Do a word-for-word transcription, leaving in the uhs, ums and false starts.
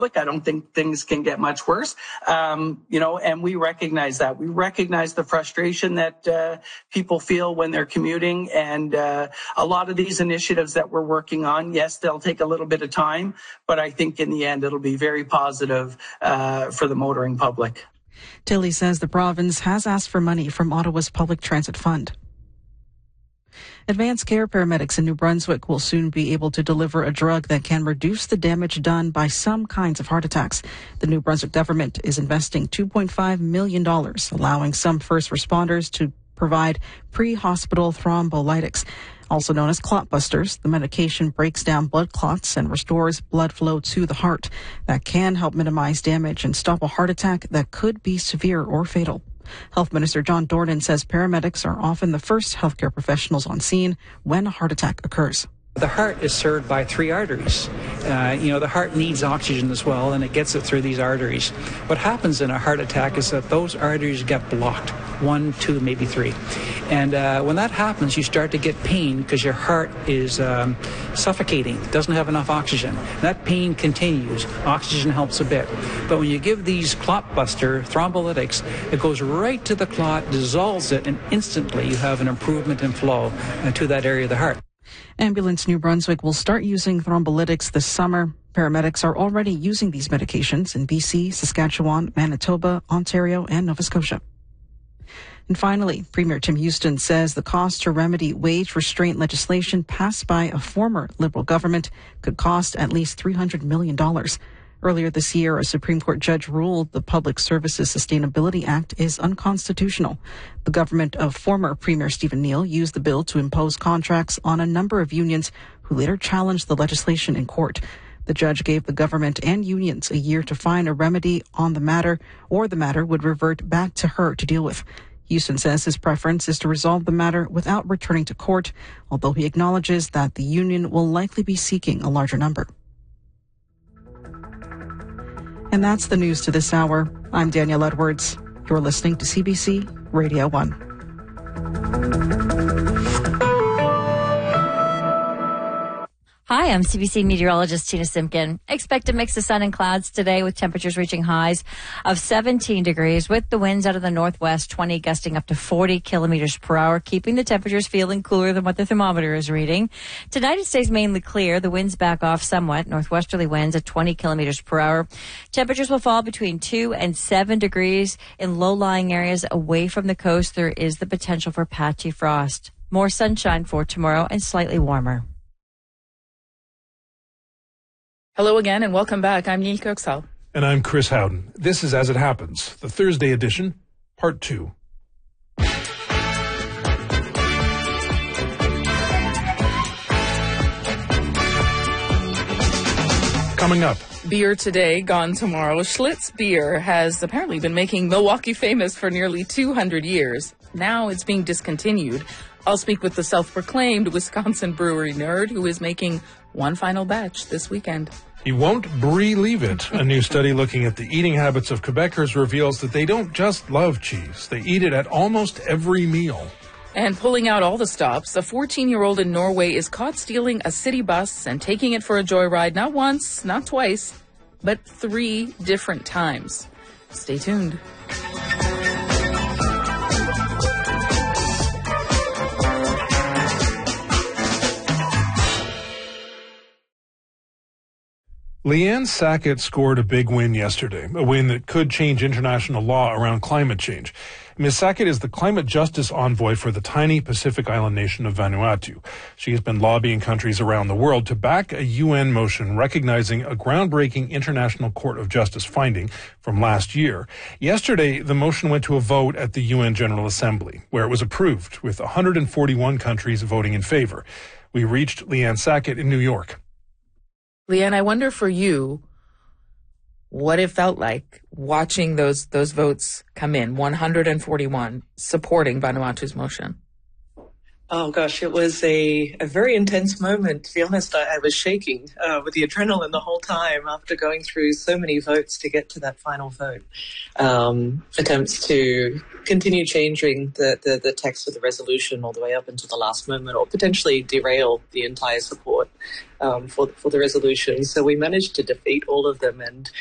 Look, I don't think things can get much worse, um, you know, and we recognize that. We recognize the frustration that uh, people feel when they're commuting, and uh, a lot of these initiatives that we're working on, yes, they'll take a little bit of time, but I think in the end it'll be very positive uh, for the motoring public. Tilley says the province has asked for money from Ottawa's Public Transit Fund. Advanced care paramedics in New Brunswick will soon be able to deliver a drug that can reduce the damage done by some kinds of heart attacks. The New Brunswick government is investing two point five million dollars, allowing some first responders to provide pre-hospital thrombolytics. Also known as clot busters, the medication breaks down blood clots and restores blood flow to the heart. That can help minimize damage and stop a heart attack that could be severe or fatal. Health Minister John Dornan says paramedics are often the first healthcare professionals on scene when a heart attack occurs. The heart is served by three arteries. Uh, you know, the heart needs oxygen as well, and it gets it through these arteries. What happens in a heart attack is that those arteries get blocked, one, two, maybe three. And uh, when that happens, you start to get pain because your heart is um, suffocating, doesn't have enough oxygen. That pain continues. Oxygen helps a bit. But when you give these clot buster thrombolytics, it goes right to the clot, dissolves it, and instantly you have an improvement in flow uh, to that area of the heart. Ambulance New Brunswick will start using thrombolytics this summer. Paramedics are already using these medications in B C, Saskatchewan, Manitoba, Ontario, and Nova Scotia. And finally, Premier Tim Houston says the cost to remedy wage restraint legislation passed by a former Liberal government could cost at least three hundred million dollars. Earlier this year, a Supreme Court judge ruled the Public Services Sustainability Act is unconstitutional. The government of former Premier Stephen Neil used the bill to impose contracts on a number of unions who later challenged the legislation in court. The judge gave the government and unions a year to find a remedy on the matter, or the matter would revert back to her to deal with. Houston says his preference is to resolve the matter without returning to court, although he acknowledges that the union will likely be seeking a larger number. And that's the news to this hour. I'm Danielle Edwards. You're listening to C B C Radio one. Hi, I'm C B C meteorologist Tina Simpkin. Expect a mix of sun and clouds today with temperatures reaching highs of seventeen degrees with the winds out of the northwest, twenty gusting up to forty kilometers per hour, keeping the temperatures feeling cooler than what the thermometer is reading. Tonight it stays mainly clear. The winds back off somewhat, northwesterly winds at twenty kilometers per hour. Temperatures will fall between two and seven degrees. In low-lying areas away from the coast, there is the potential for patchy frost. More sunshine for tomorrow and slightly warmer. Hello again and welcome back. I'm Yini Koksal. And I'm Chris Howden. This is As It Happens, the Thursday edition, part two. Coming up. Beer today, gone tomorrow. Schlitz Beer has apparently been making Milwaukee famous for nearly two hundred years. Now it's being discontinued. I'll speak with the self-proclaimed Wisconsin brewery nerd who is making one final batch this weekend. He won't believe it. A new study looking at the eating habits of Quebecers reveals that they don't just love cheese. They eat it at almost every meal. And pulling out all the stops, a fourteen-year-old in Norway is caught stealing a city bus and taking it for a joyride not once, not twice, but three different times. Stay tuned. Leanne Sackett scored a big win yesterday, a win that could change international law around climate change. Miz Sackett is the climate justice envoy for the tiny Pacific island nation of Vanuatu. She has been lobbying countries around the world to back a U N motion recognizing a groundbreaking International Court of Justice finding from last year. Yesterday, the motion went to a vote at the U N General Assembly, where it was approved, with one hundred forty-one countries voting in favor. We reached Leanne Sackett in New York. Leanne, I wonder for you what it felt like watching those those votes come in, one hundred forty-one, supporting Vanuatu's motion. Oh gosh, it was a, a very intense moment. To be honest, I, I was shaking uh, with the adrenaline the whole time after going through so many votes to get to that final vote. Um, attempts to continue changing the, the, the text of the resolution all the way up until the last moment, or potentially derail the entire support um, for for the resolution. So we managed to defeat all of them, and